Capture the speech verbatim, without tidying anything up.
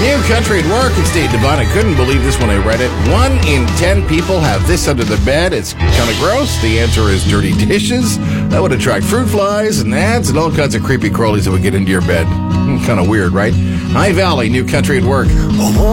New country at work. It's Dave Devine. I couldn't believe this when I read it. One in ten people have this under their bed. It's kind of gross. The answer is dirty dishes. That would attract fruit flies and gnats and all kinds of creepy crawlies that would get into your bed. Kind of weird, right? High Valley, New country at work.